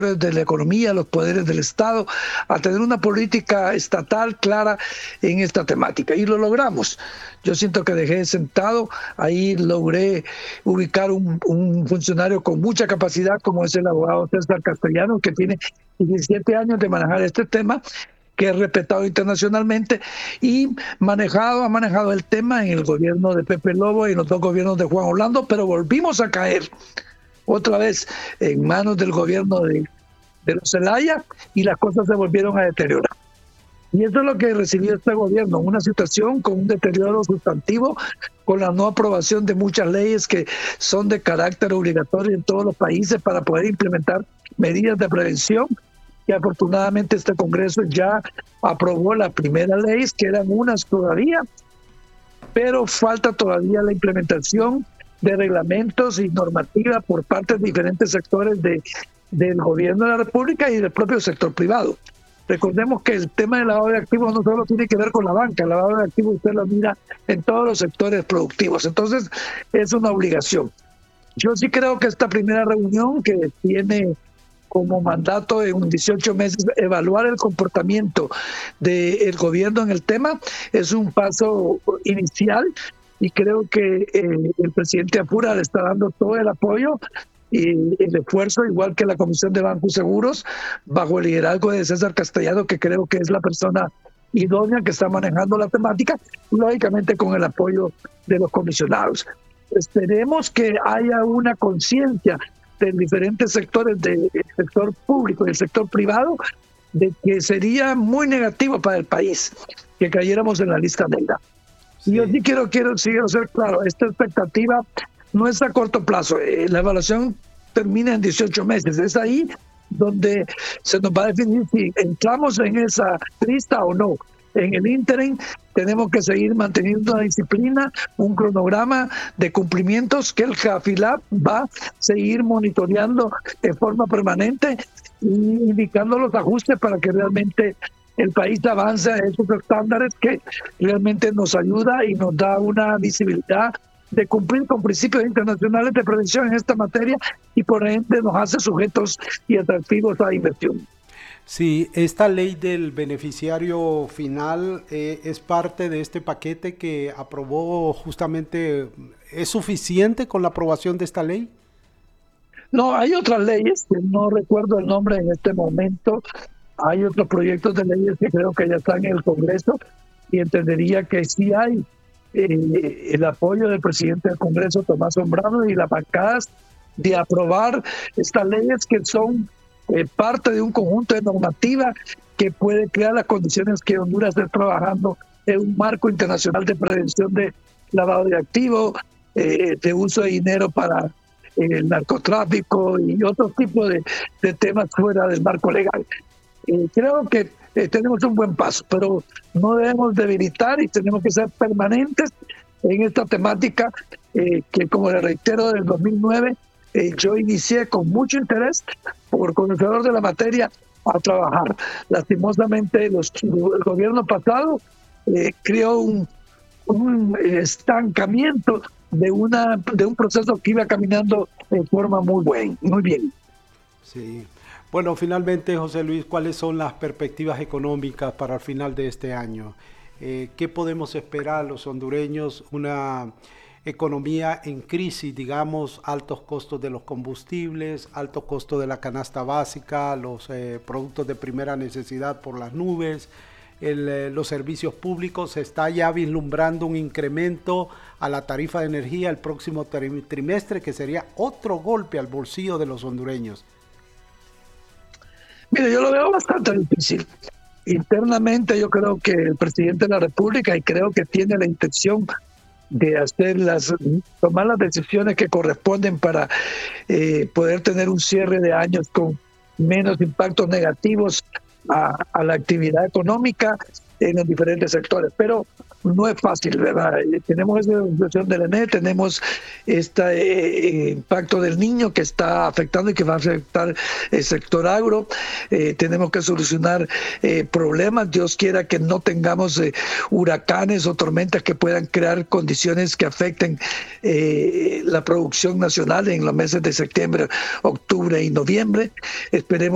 de la economía, los poderes del Estado, a tener una política estatal clara en esta temática. Y lo logramos. Yo siento que dejé sentado, ahí logré ubicar un funcionario con mucha capacidad, como es el abogado César Castellano, que tiene 17 años de manejar este tema, que es respetado internacionalmente, y ha manejado el tema en el gobierno de Pepe Lobo y en los dos gobiernos de Juan Orlando, pero volvimos a caer otra vez en manos del gobierno de los Zelaya, y las cosas se volvieron a deteriorar. Y eso es lo que recibió este gobierno, una situación con un deterioro sustantivo, con la no aprobación de muchas leyes que son de carácter obligatorio en todos los países para poder implementar medidas de prevención. Y afortunadamente este Congreso ya aprobó las primeras leyes, quedan unas todavía, pero falta todavía la implementación de reglamentos y normativa por parte de diferentes sectores del gobierno de la República y del propio sector privado. Recordemos que el tema del lavado de activos no solo tiene que ver con la banca, el lavado de activos usted lo mira en todos los sectores productivos, entonces es una obligación. Yo sí creo que esta primera reunión, que tiene como mandato en 18 meses evaluar el comportamiento del gobierno en el tema, es un paso inicial, y creo que el presidente Apura le está dando todo el apoyo y el esfuerzo, igual que la Comisión de Bancos y Seguros, bajo el liderazgo de César Castellano, que creo que es la persona idónea que está manejando la temática, lógicamente con el apoyo de los comisionados. Esperemos que haya una conciencia de diferentes sectores, del sector público y del sector privado, de que sería muy negativo para el país que cayéramos en la lista negra. Sí. Y yo sí quiero ser claro, esta expectativa no es a corto plazo. La evaluación termina en 18 meses. Es ahí donde se nos va a definir si entramos en esa lista o no. En el ínterin tenemos que seguir manteniendo una disciplina, un cronograma de cumplimientos que el JAFILAB va a seguir monitoreando de forma permanente y indicando los ajustes para que realmente el país avance a esos estándares que realmente nos ayuda y nos da una visibilidad de cumplir con principios internacionales de prevención en esta materia, y por ende nos hace sujetos y atractivos a inversión. Sí, esta ley del beneficiario final es parte de este paquete que aprobó justamente. ¿Es suficiente con la aprobación de esta ley? No, hay otras leyes, que no recuerdo el nombre en este momento. Hay otros proyectos de leyes que creo que ya están en el Congreso, y entendería que sí hay el apoyo del presidente del Congreso, Tomás Zombrano, y las bancadas de aprobar estas leyes, que son parte de un conjunto de normativa que puede crear las condiciones que Honduras esté trabajando en un marco internacional de prevención de lavado de activos, de uso de dinero para el narcotráfico y otros tipos de temas fuera del marco legal. Creo que tenemos un buen paso, pero no debemos debilitar y tenemos que ser permanentes en esta temática que, como le reitero, del 2009 yo inicié con mucho interés, por conocedor de la materia, a trabajar. Lastimosamente el gobierno pasado creó un estancamiento de un proceso que iba caminando de forma muy bien. Sí. Bueno, finalmente, José Luis, ¿cuáles son las perspectivas económicas para el final de este año? ¿Qué podemos esperar los hondureños? Una economía en crisis, digamos, altos costos de los combustibles, altos costos de la canasta básica, los productos de primera necesidad por las nubes, los servicios públicos. Se está ya vislumbrando un incremento a la tarifa de energía el próximo trimestre, que sería otro golpe al bolsillo de los hondureños. Mire, yo lo veo bastante difícil. Internamente yo creo que el presidente de la República, y creo que tiene la intención de tomar las decisiones que corresponden para poder tener un cierre de años con menos impactos negativos a la actividad económica en los diferentes sectores, pero no es fácil, ¿verdad? Tenemos esa situación del ENE, tenemos este impacto del Niño que está afectando y que va a afectar el sector agro. Tenemos que solucionar problemas. Dios quiera que no tengamos huracanes o tormentas que puedan crear condiciones que afecten la producción nacional en los meses de septiembre, octubre y noviembre. Esperemos